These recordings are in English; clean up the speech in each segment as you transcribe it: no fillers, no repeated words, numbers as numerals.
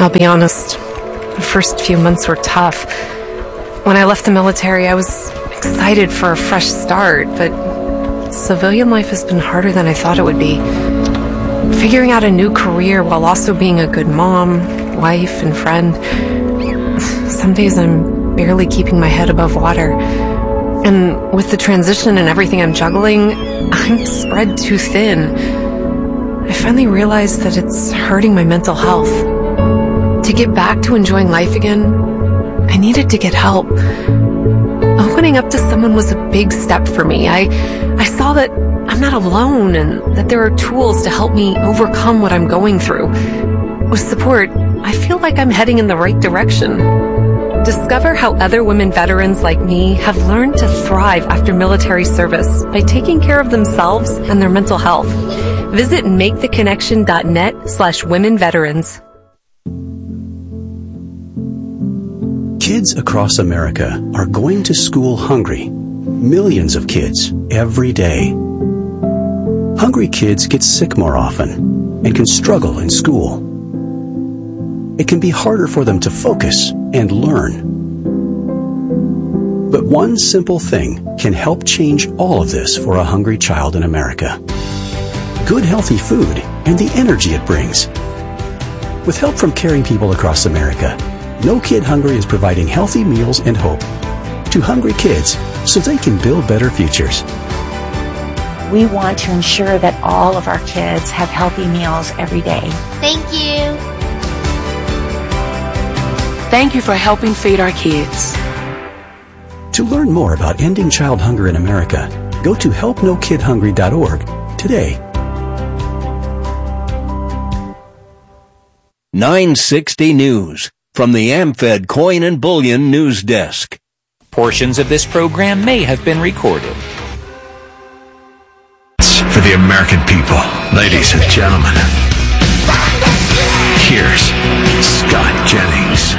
I'll be honest, the first few months were tough. When I left the military, I was excited for a fresh start, but civilian life has been harder than I thought it would be. Figuring out a new career while also being a good mom, wife, and friend. Some days I'm barely keeping my head above water. And with the transition and everything I'm juggling, I'm spread too thin. I finally realized that it's hurting my mental health. To get back to enjoying life again, I needed to get help. Opening up to someone was a big step for me. I saw that I'm not alone and that there are tools to help me overcome what I'm going through. With support, I feel like I'm heading in the right direction. Discover how other women veterans like me have learned to thrive after military service by taking care of themselves and their mental health. Visit maketheconnection.net/womenveterans. Kids across America are going to school hungry. Millions of kids every day. Hungry kids get sick more often and can struggle in school. It can be harder for them to focus and learn. But one simple thing can help change all of this for a hungry child in America. Good healthy food and the energy it brings. With help from caring people across America, No Kid Hungry is providing healthy meals and hope to hungry kids so they can build better futures. We want to ensure that all of our kids have healthy meals every day. Thank you. Thank you for helping feed our kids. To learn more about ending child hunger in America, go to helpnokidhungry.org today. 960 News from the AmFed Coin and Bullion News Desk. Portions of this program may have been recorded. For the American people, ladies and gentlemen, here's Scott Jennings.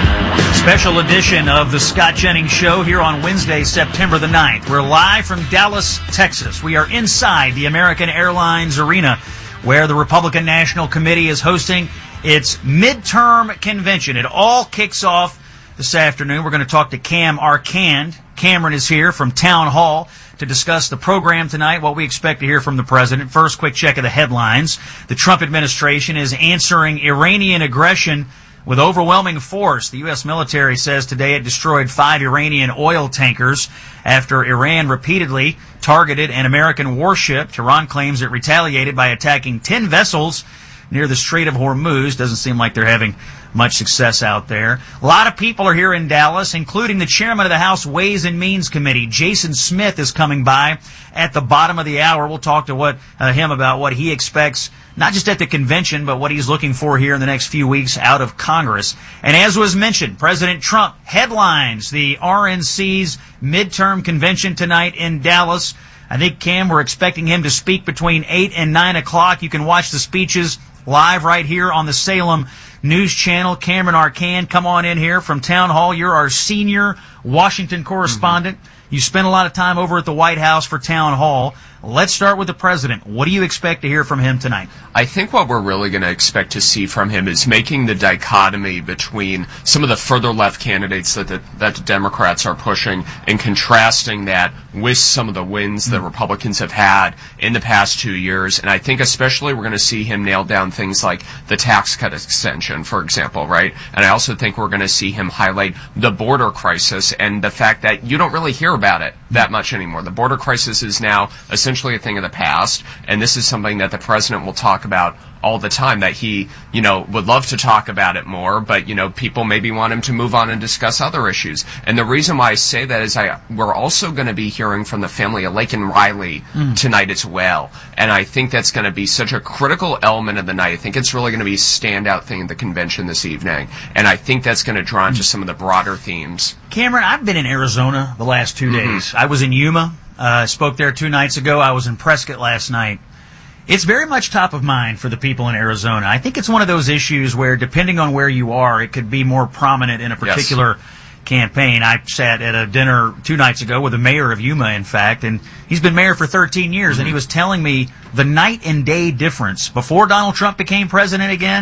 Special edition of the Scott Jennings Show here on Wednesday, September the 9th. We're live from Dallas, Texas. We are inside the American Airlines Arena, where the Republican National Committee is hosting its midterm convention. It all kicks off this afternoon. We're going to talk to Cam Arcand. Cameron is here from Town Hall to discuss the program tonight, what we expect to hear from the president. First, quick check of the headlines. The Trump administration is answering Iranian aggression with overwhelming force. The U.S. military says today it destroyed 5 Iranian oil tankers after Iran repeatedly targeted an American warship. Tehran claims it retaliated by attacking 10 vessels near the Strait of Hormuz. Doesn't seem like they're having much success out there. A lot of people are here in Dallas, including the chairman of the House Ways and Means Committee. Jason Smith is coming by at the bottom of the hour. We'll talk to him about what he expects, not just at the convention, but what he's looking for here in the next few weeks out of Congress. And as was mentioned, President Trump headlines the RNC's midterm convention tonight in Dallas. I think, Cam, we're expecting him to speak between 8 and 9 o'clock. You can watch the speeches live right here on the Salem News Channel. Cameron Arcand, come on in here from Town Hall. You're our senior Washington correspondent. You spent a lot of time over at the White House for Town Hall. Let's start with the president. What do you expect to hear from him tonight? I think what we're really going to expect to see from him is making the dichotomy between some of the further left candidates that the Democrats are pushing and contrasting that with some of the wins that Republicans have had in the past 2 years. And I think especially we're going to see him nail down things like the tax cut extension, for example, right? And I also think we're going to see him highlight the border crisis and the fact that you don't really hear about it that much anymore. The border crisis is now essentially a thing of the past, and this is something that the president will talk about all the time, that he, would love to talk about it more, but, people maybe want him to move on and discuss other issues. And the reason why I say that is we're also going to be hearing from the family of Laken Riley tonight as well. And I think that's going to be such a critical element of the night. I think it's really going to be a standout thing at the convention this evening. And I think that's going to draw into some of the broader themes. Cameron, I've been in Arizona the last 2 days. I was in Yuma. I spoke there 2 nights ago. I was in Prescott last night. It's very much top of mind for the people in Arizona. I think it's one of those issues where, depending on where you are, it could be more prominent in a particular campaign. I sat at a dinner 2 nights ago with the mayor of Yuma, in fact, and he's been mayor for 13 years, and he was telling me the night and day difference before Donald Trump became president again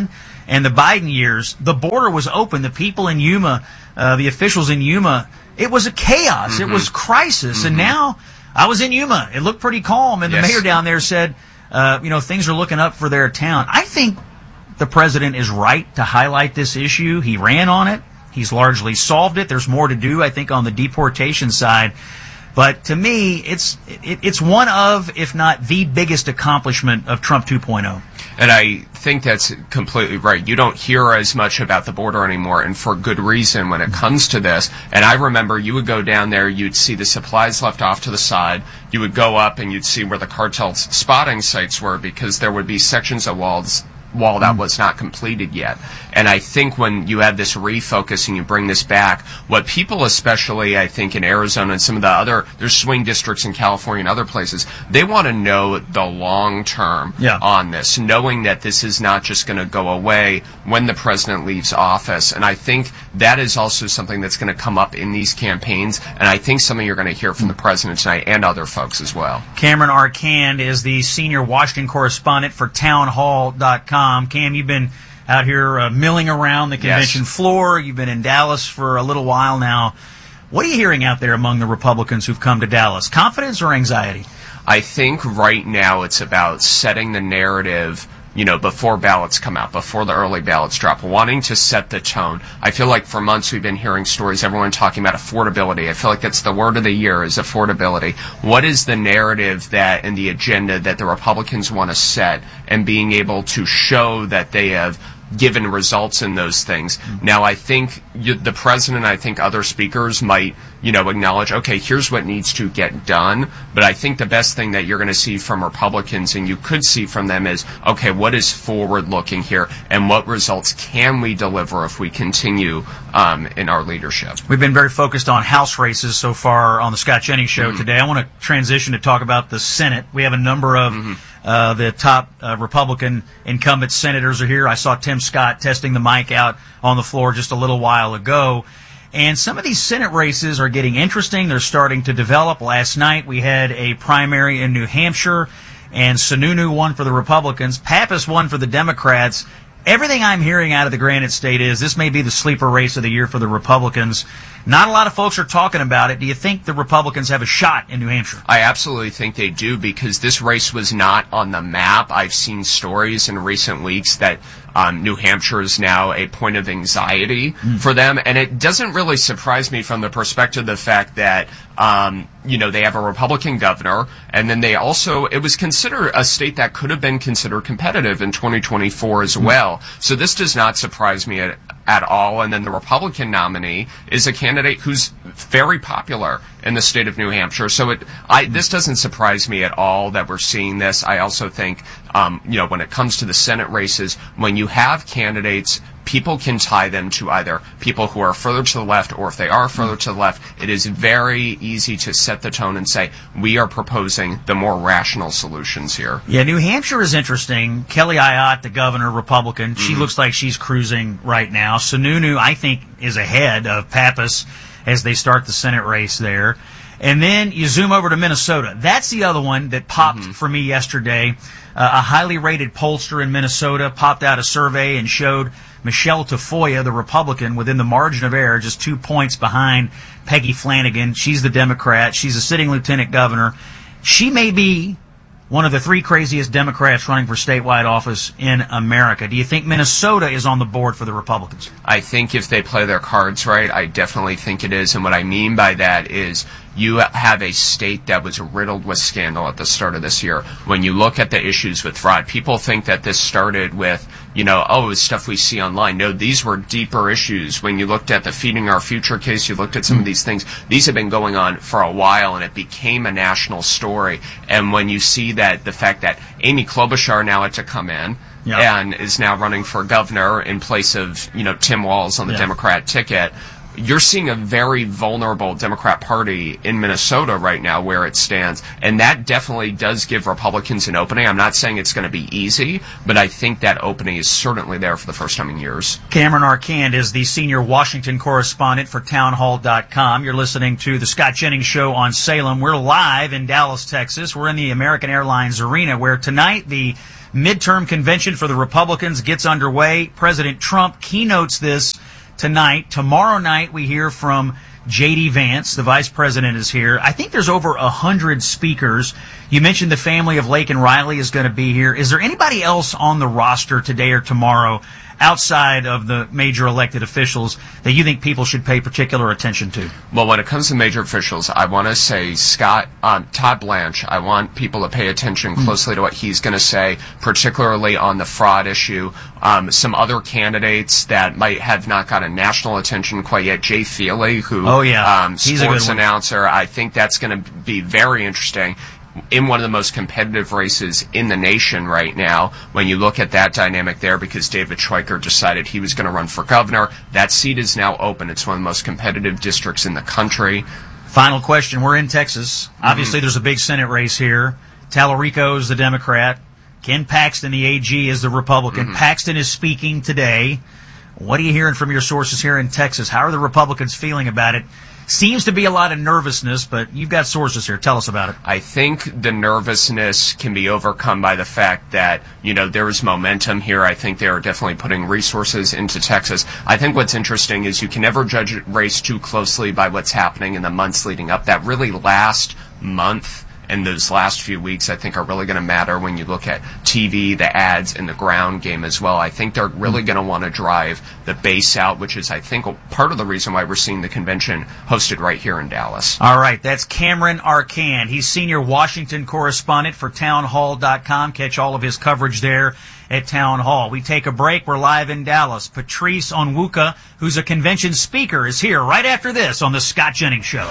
and the Biden years, the border was open. The people in Yuma, the officials in Yuma, it was a chaos. It was crisis. And now I was in Yuma. It looked pretty calm. And the mayor down there said, things are looking up for their town. I think the president is right to highlight this issue. He ran on it. He's largely solved it. There's more to do, I think, on the deportation side. But to me, it's one of, if not the biggest accomplishment of Trump 2.0. And I think that's completely right. You don't hear as much about the border anymore, and for good reason when it comes to this. And I remember you would go down there, you'd see the supplies left off to the side. You would go up and you'd see where the cartel's spotting sites were, because there would be sections of wall that was not completed yet. And I think when you have this refocus and you bring this back, what people, especially I think in Arizona and some of the other, there's swing districts in California and other places, they want to know the long term on this, knowing that this is not just going to go away when the president leaves office. And I think that is also something that's going to come up in these campaigns, and I think something you're going to hear from the president tonight and other folks as well. Cameron Arcand is the senior Washington correspondent for townhall.com. Cam, you've been out here milling around the convention floor. You've been in Dallas for a little while now. What are you hearing out there among the Republicans who've come to Dallas? Confidence or anxiety? I think right now it's about setting the narrative, before ballots come out, before the early ballots drop, wanting to set the tone. I feel like for months we've been hearing stories, everyone talking about affordability. I feel like that's the word of the year, is affordability. What is the narrative that and the agenda that the Republicans want to set, and being able to show that they have given results in those things. Now, I think the president, I think other speakers might, acknowledge, okay, here's what needs to get done. But I think the best thing that you're going to see from Republicans, and you could see from them, is, okay, what is forward-looking here, and what results can we deliver if we continue in our leadership? We've been very focused on House races so far on the Scott Jennings Show today. I want to transition to talk about the Senate. We have a number of the top Republican incumbent senators are here. I saw Tim Scott testing the mic out on the floor just a little while ago. And some of these Senate races are getting interesting. They're starting to develop. Last night we had a primary in New Hampshire, and Sununu won for the Republicans. Pappas won for the Democrats. Everything I'm hearing out of the Granite State is this may be the sleeper race of the year for the Republicans. Not a lot of folks are talking about it. Do you think the Republicans have a shot in New Hampshire? I absolutely think they do, because this race was not on the map. I've seen stories in recent weeks that New Hampshire is now a point of anxiety for them. And it doesn't really surprise me from the perspective of the fact that, they have a Republican governor, and then they also, it was considered a state that could have been considered competitive in 2024 as well. So this does not surprise me at all. And then the Republican nominee is a candidate who's very popular in the state of New Hampshire. So this doesn't surprise me at all that we're seeing this. I also think, when it comes to the Senate races, when you have candidates, people can tie them to either people who are further to the left, or if they are further to the left, it is very easy to set the tone and say, we are proposing the more rational solutions here. Yeah, New Hampshire is interesting. Kelly Ayotte, the governor, Republican, she looks like she's cruising right now. Sununu, I think, is ahead of Pappas as they start the Senate race there. And then you zoom over to Minnesota. That's the other one that popped for me yesterday. A highly rated pollster in Minnesota popped out a survey and showed Michelle Tafoya, the Republican, within the margin of error, just 2 points behind Peggy Flanagan. She's the Democrat. She's a sitting lieutenant governor. She may be one of the three craziest Democrats running for statewide office in America. Do you think Minnesota is on the board for the Republicans? I think if they play their cards right, I definitely think it is. And what I mean by that is you have a state that was riddled with scandal at the start of this year. When you look at the issues with fraud, people think that this started with, it's stuff we see online. No, these were deeper issues. When you looked at the Feeding Our Future case, you looked at some of these things. These have been going on for a while, and it became a national story. And when you see that the fact that Amy Klobuchar now had to come in and is now running for governor in place of, Tim Walz on the Democrat ticket, you're seeing a very vulnerable Democrat Party in Minnesota right now where it stands, and that definitely does give Republicans an opening. I'm not saying it's going to be easy, but I think that opening is certainly there for the first time in years. Cameron Arcand is the senior Washington correspondent for townhall.com. You're listening to the Scott Jennings Show on Salem. We're live in Dallas, Texas. We're in the American Airlines Arena, where tonight the midterm convention for the Republicans gets underway. President Trump keynotes this tonight. Tomorrow night, we hear from J.D. Vance. The vice president is here. I think there's over 100 speakers. You mentioned the family of Laken Riley is going to be here. Is there anybody else on the roster today or tomorrow outside of the major elected officials that you think people should pay particular attention to? Well, when it comes to major officials, I want to say Todd Blanche. I want people to pay attention closely to what he's going to say, particularly on the fraud issue. Some other candidates that might have not gotten national attention quite yet. Jay Feely, who, He's sports announcer. I think that's going to be very interesting in one of the most competitive races in the nation right now when you look at that dynamic there, because David Schweiker decided he was going to run for governor. That seat is now open. It's one of the most competitive districts in the country. Final question. We're in Texas. Obviously, there's a big Senate race here. Tallarico's the Democrat. Ken Paxton, the AG, is the Republican. Paxton is speaking today. What are you hearing from your sources here in Texas? How are the Republicans feeling about it? Seems to be a lot of nervousness, but you've got sources here. Tell us about it. I think the nervousness can be overcome by the fact that, there is momentum here. I think they are definitely putting resources into Texas. I think what's interesting is you can never judge a race too closely by what's happening in the months leading up. That really last month and those last few weeks, I think, are really going to matter when you look at TV, the ads, and the ground game as well. I think they're really going to want to drive the base out, which is, I think, part of the reason why we're seeing the convention hosted right here in Dallas. All right, that's Cameron Arcand. He's senior Washington correspondent for townhall.com. Catch all of his coverage there at Town Hall. We take a break. We're live in Dallas. Patrice Onwuka, who's a convention speaker, is here right after this on The Scott Jennings Show.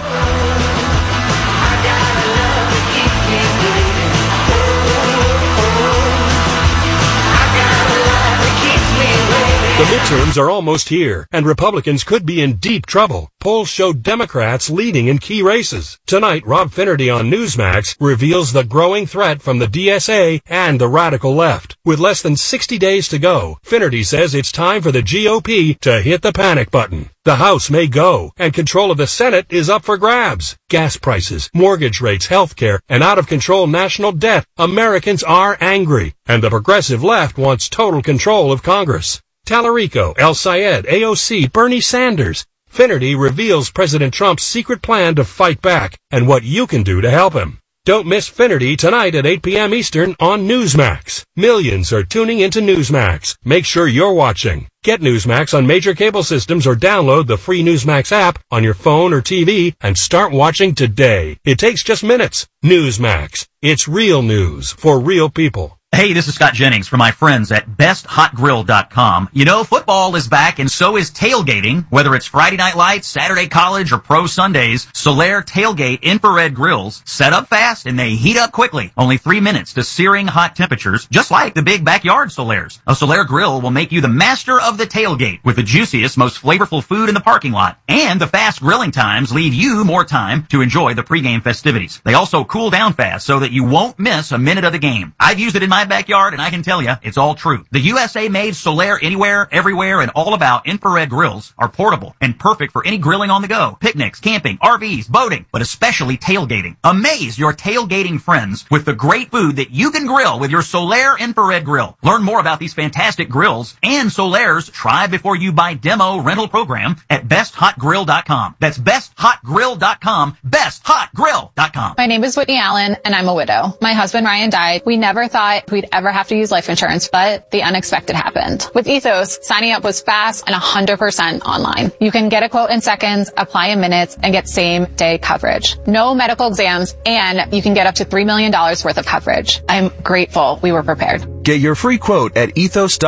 The midterms are almost here, and Republicans could be in deep trouble. Polls show Democrats leading in key races. Tonight, Rob Finnerty on Newsmax reveals the growing threat from the DSA and the radical left. With less than 60 days to go, Finnerty says it's time for the GOP to hit the panic button. The House may go, and control of the Senate is up for grabs. Gas prices, mortgage rates, healthcare, and out-of-control national debt. Americans are angry, and the progressive left wants total control of Congress. Tallarico, El Sayed, AOC, Bernie Sanders. Finnerty reveals President Trump's secret plan to fight back and what you can do to help him. Don't miss Finnerty tonight at 8 p.m. Eastern on Newsmax. Millions are tuning into Newsmax. Make sure you're watching. Get Newsmax on major cable systems or download the free Newsmax app on your phone or TV and start watching today. It takes just minutes. Newsmax. It's real news for real people. Hey, this is Scott Jennings from my friends at BestHotGrill.com. Football is back and so is tailgating. Whether it's Friday Night Lights, Saturday College, or Pro Sundays, Solaire Tailgate infrared grills set up fast and they heat up quickly. Only 3 minutes to searing hot temperatures, just like the big backyard Solaires. A Solaire grill will make you the master of the tailgate with the juiciest, most flavorful food in the parking lot. And the fast grilling times leave you more time to enjoy the pregame festivities. They also cool down fast so that you won't miss a minute of the game. I've used it in my backyard, and I can tell you, it's all true. The USA-made Solaire Anywhere, Everywhere, and All About infrared grills are portable and perfect for any grilling on the go. Picnics, camping, RVs, boating, but especially tailgating. Amaze your tailgating friends with the great food that you can grill with your Solaire infrared grill. Learn more about these fantastic grills and Solaire's try before you buy demo rental program at BestHotGrill.com. That's BestHotGrill.com, BestHotGrill.com. My name is Whitney Allen, and I'm a widow. My husband Ryan died. We never thought we'd ever have to use life insurance, but the unexpected happened. With Ethos, signing up was fast and 100% online. You can get a quote in seconds, apply in minutes, and get same-day coverage. No medical exams, and you can get up to $3 million worth of coverage. I'm grateful we were prepared. Get your free quote at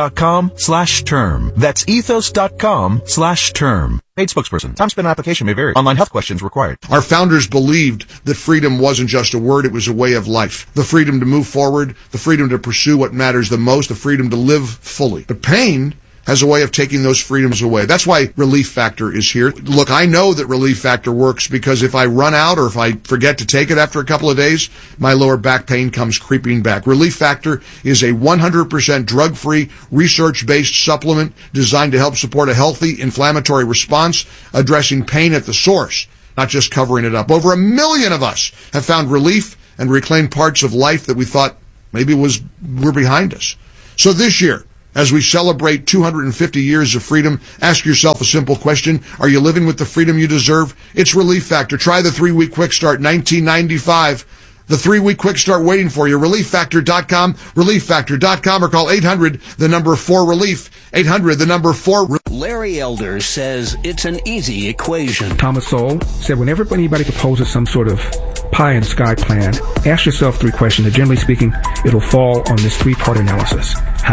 ethos.com/term. That's ethos.com/term. Paid spokesperson. Time spent on application may vary. Online health questions required. Our founders believed that freedom wasn't just a word, it was a way of life. The freedom to move forward, the freedom to pursue what matters the most, the freedom to live fully. But pain has a way of taking those freedoms away. That's why Relief Factor is here. Look, I know that Relief Factor works because if I run out or if I forget to take it after a couple of days, my lower back pain comes creeping back. Relief Factor is a 100% drug-free, research-based supplement designed to help support a healthy inflammatory response, addressing pain at the source, not just covering it up. Over 1 million of us have found relief and reclaimed parts of life that we thought Maybe we're behind us. So this year, as we celebrate 250 years of freedom, ask yourself a simple question. Are you living with the freedom you deserve? It's Relief Factor. Try the 3-week quick start, $19.95. The 3-week quick start waiting for you. ReliefFactor.com, ReliefFactor.com, or call 800-4-RELIEF, 800-4. Larry Elder says it's an easy equation. Thomas Sowell said whenever anybody proposes some sort of pie in the sky plan, ask yourself 3 questions, and generally speaking, it'll fall on this 3-part analysis.